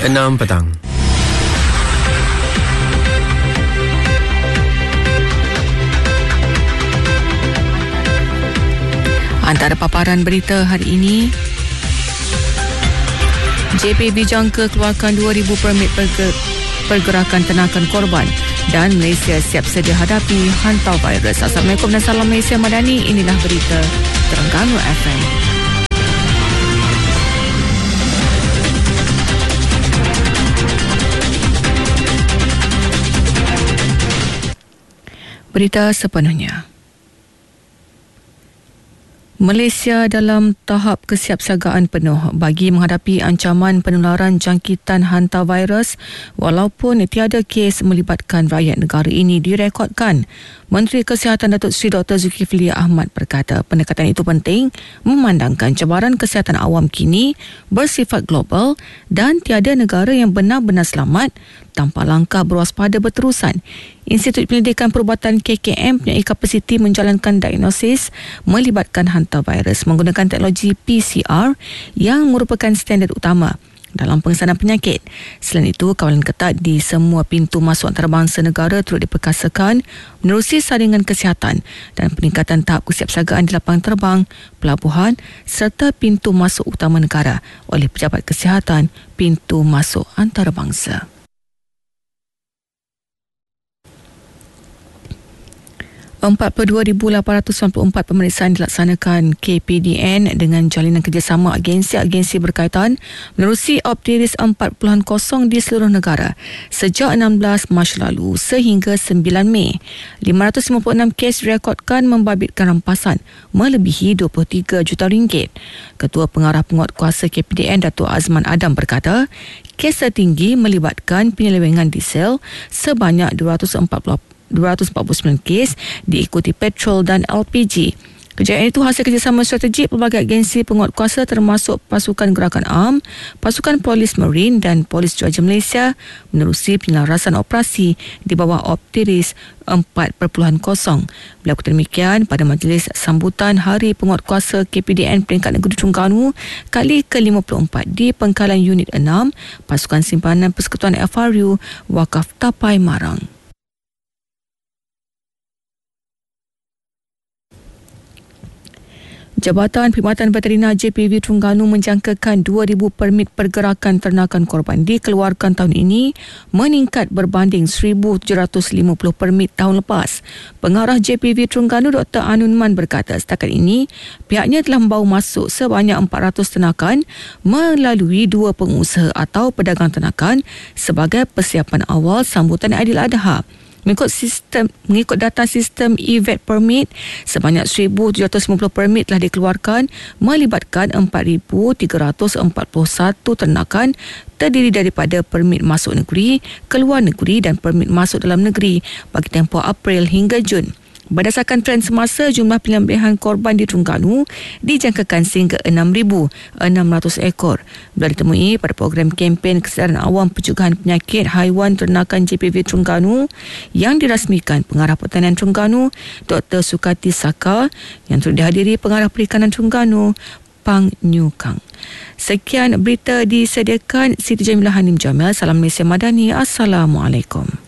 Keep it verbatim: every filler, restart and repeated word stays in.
enam petang. Antara paparan berita hari ini, J P dijangka keluarkan dua ribu permit perger- pergerakan tenakan korban dan Malaysia siap sedia hadapi hantau virus. Assalamualaikum dan salam Malaysia Madani. Inilah berita Terengganu F M. Berita sepenuhnya. Malaysia dalam tahap kesiapsiagaan penuh bagi menghadapi ancaman penularan jangkitan hantavirus walaupun tiada kes melibatkan rakyat negara ini direkodkan. Menteri Kesihatan Datuk Seri Doktor Zulkifli Ahmad berkata pendekatan itu penting memandangkan cabaran kesihatan awam kini bersifat global dan tiada negara yang benar-benar selamat tanpa langkah berwaspada berterusan. Institut Penyelidikan Perubatan K K M mempunyai kapasiti menjalankan diagnosis melibatkan hantavirus menggunakan teknologi P C R yang merupakan standard utama dalam pengesanan penyakit. Selain itu, kawalan ketat di semua pintu masuk antarabangsa negara turut diperkasakan menerusi saringan kesihatan dan peningkatan tahap kesiapsiagaan di lapangan terbang, pelabuhan serta pintu masuk utama negara oleh pejabat kesihatan pintu masuk antarabangsa. empat puluh dua ribu lapan ratus sembilan puluh empat pemeriksaan dilaksanakan K P D N dengan jalinan kerjasama agensi-agensi berkaitan menerusi Optiris empat titik kosong di seluruh negara sejak enam belas Mac lalu sehingga sembilan Mei. lima ratus lima puluh enam kes direkodkan membabitkan rampasan melebihi dua puluh tiga juta ringgit. Ketua Pengarah Penguatkuasa K P D N Datuk Azman Adam berkata, kes tertinggi melibatkan penyelewengan diesel sebanyak dua ratus empat puluh dua ratus empat puluh sembilan kes diikuti petrol dan L P G. Kejayaan itu hasil kerjasama strategik pelbagai agensi penguatkuasa termasuk Pasukan Gerakan A M, Pasukan Polis Marine dan Polis Cuaca Malaysia menerusi penyelarasan operasi di bawah Optiris empat titik kosong. Berlaku demikian pada majlis sambutan Hari Penguatkuasa K P D N peringkat negeri Terengganu kali ke lima puluh empat di Pengkalan Unit enam Pasukan Simpanan Persekutuan F R U Wakaf Tapai Marang. Jabatan Perkhidmatan Veterina J P V Terengganu menjangkakan dua ribu permit pergerakan ternakan korban dikeluarkan tahun ini meningkat berbanding seribu tujuh ratus lima puluh permit tahun lepas. Pengarah J P V Terengganu Doktor Anun Man berkata setakat ini pihaknya telah membawa masuk sebanyak empat ratus ternakan melalui dua pengusaha atau pedagang ternakan sebagai persiapan awal sambutan Aidiladha. Mengikut sistem mengikut data sistem e-vet permit, sebanyak seribu tujuh ratus lima puluh permit telah dikeluarkan melibatkan empat ribu tiga ratus empat puluh satu ternakan terdiri daripada permit masuk negeri, keluar negeri dan permit masuk dalam negeri bagi tempoh April hingga Jun. Berdasarkan trend semasa, jumlah penyembelihan korban di Terengganu dijangkakan sehingga enam ribu enam ratus ekor. Bila ditemui pada program kempen kesedaran awam pencegahan penyakit haiwan ternakan J P V Terengganu yang dirasmikan Pengarah Pertanian Terengganu Doktor Sukati Saka yang turut dihadiri Pengarah Perikanan Terengganu Pang Nyukang. Sekian berita disediakan Siti Jamilah Hanim Jamil. Salam Malaysia Madani. Assalamualaikum.